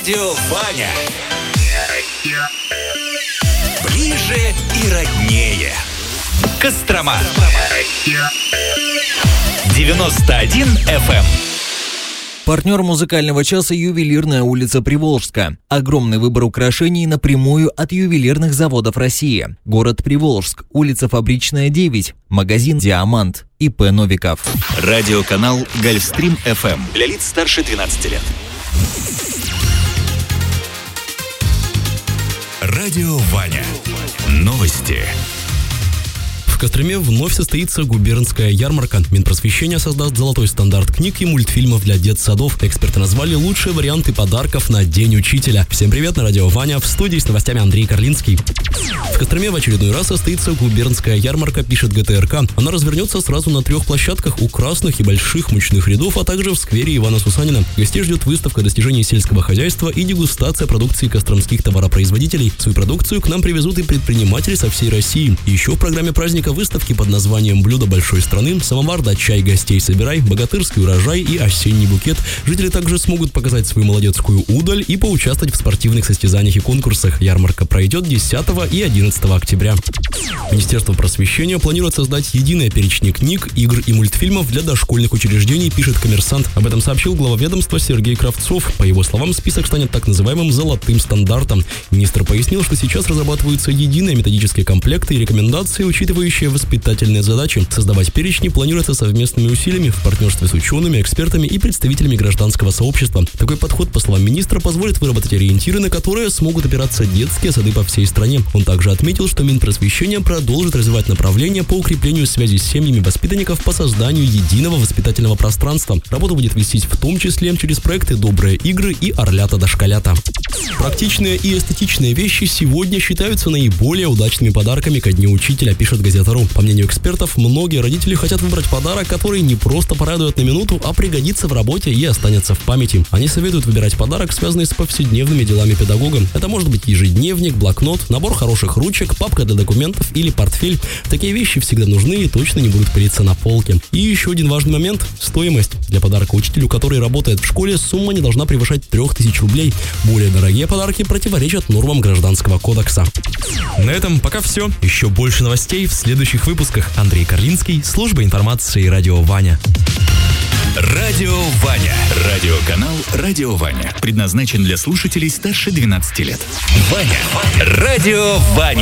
Радио Ваня. Ближе и роднее. Кострома. 91 FM. Партнер музыкального часа «Ювелирная улица Приволжска». Огромный выбор украшений напрямую от ювелирных заводов России. Город Приволжск, улица Фабричная, 9. Магазин «Диамант». ИП Новиков. Радиоканал «Гольфстрим FM». Для лиц старше 12 лет. Радио Ваня. Новости. В Костроме вновь состоится губернская ярмарка. Минпросвещения создаст золотой стандарт книг и мультфильмов для детсадов. Эксперты назвали лучшие варианты подарков на День учителя. Всем привет, на радио Ваня. В студии с новостями Андрей Карлинский. В Костроме в очередной раз состоится губернская ярмарка, пишет ГТРК. Она развернется сразу на 3 площадках у красных и больших мучных рядов, а также в сквере Ивана Сусанина. Гостей ждет выставка достижений сельского хозяйства и дегустация продукции костромских товаропроизводителей. Свою продукцию к нам привезут и предприниматели со всей России. Еще в программе праздника выставки под названием «Блюдо большой страны», самовар да чай гостей собирай, богатырский урожай и осенний букет. Жители также смогут показать свою молодецкую удаль и поучаствовать в спортивных состязаниях и конкурсах. Ярмарка пройдет 10 и 11 октября. Министерство просвещения планирует создать единый перечень книг, игр и мультфильмов для дошкольных учреждений, пишет «Коммерсант». Об этом сообщил глава ведомства Сергей Кравцов. По его словам, список станет так называемым «золотым стандартом». Министр пояснил, что сейчас разрабатываются единые методические комплекты и рекомендации, учитывающие воспитательные задачи. Создавать перечни планируется совместными усилиями в партнерстве с учеными, экспертами и представителями гражданского сообщества. Такой подход, по словам министра, позволит выработать ориентиры, на которые смогут опираться детские сады по всей стране. Он также отметил, что Минпросвещение продолжит развивать направления по укреплению связи с семьями воспитанников по созданию единого воспитательного пространства. Работа будет вестись в том числе через проекты «Добрые игры» и «Орлята-дошколята». Практичные и эстетичные вещи сегодня считаются наиболее удачными подарками ко Дню учителя, пишет Газета.ру. По мнению экспертов, многие родители хотят выбрать подарок, который не просто порадует на минуту, а пригодится в работе и останется в памяти. Они советуют выбирать подарок, связанный с повседневными делами педагога. Это может быть ежедневник, блокнот, набор хороших ручек, папка для документов или портфель. Такие вещи всегда нужны и точно не будут пылиться на полке. И еще один важный момент – стоимость. Для подарка учителю, который работает в школе, сумма не должна превышать 3000 рублей. Более дорогие подарки противоречат нормам Гражданского кодекса. На этом пока все. Еще больше новостей в следующих выпусках. Андрей Карлинский, служба информации «Радио Ваня». Радио Ваня. Радиоканал «Радио Ваня». Предназначен для слушателей старше 12 лет. Ваня. Радио Ваня.